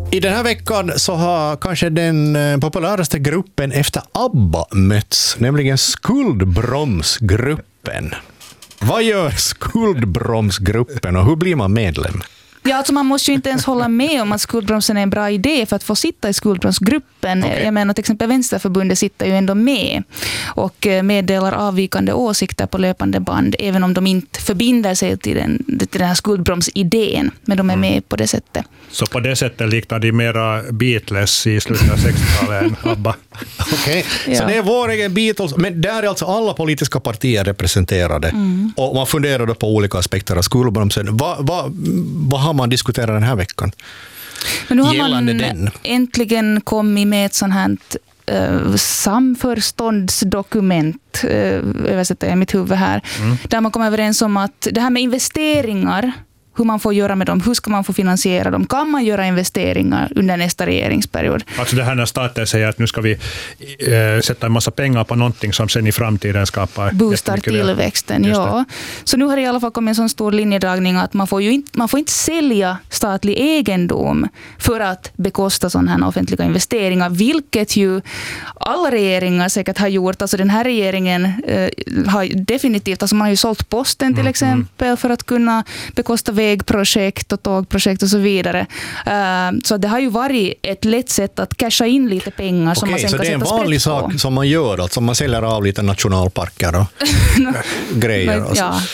I den här veckan så har kanske den populäraste gruppen efter ABBA mötts, nämligen Skuldbromsgruppen. Vad gör Skuldbromsgruppen och hur blir man medlem? Ja, alltså man måste ju inte ens hålla med om att skuldbromsen är en bra idé för att få sitta i skuldbromsgruppen. Okay. Jag menar till exempel Vänsterförbundet sitter ju ändå med och meddelar avvikande åsikter på löpande band, även om de inte förbinder sig till den här skuldbromsidén, men de är med på det sättet. Så på det sättet liknar de mera Beatles i slutet av 60-talet än ABBA. Okej, så det är vår egen Beatles, men där är alltså alla politiska partier representerade och man funderar på olika aspekter av skuldbromsen. Vad har man diskuterat den här veckan? Men nu har man äntligen kommit med ett sånt här samförståndsdokument, översätter jag i mitt huvud här, där man kommer överens om att det här med investeringar, hur man får göra med dem, hur ska man få finansiera dem, kan man göra investeringar under nästa regeringsperiod? Alltså det här när staten säger att nu ska vi sätta en massa pengar på någonting som sen i framtiden skapar boostar tillväxten, ja. Så nu har det i alla fall kommit en sån stor linjedragning att man får inte sälja statlig egendom för att bekosta sådana här offentliga investeringar, vilket ju alla regeringar säkert har gjort. Alltså den här regeringen har definitivt, alltså man har ju sålt Posten till exempel för att kunna bekosta vägprojekt och tågprojekt och så vidare. Så det har ju varit ett lätt sätt att casha in lite pengar som man sen så kan det är en sätta vanlig sprätt på. sak som man gör, alltså man säljer av lite nationalparker och grejer. Ja,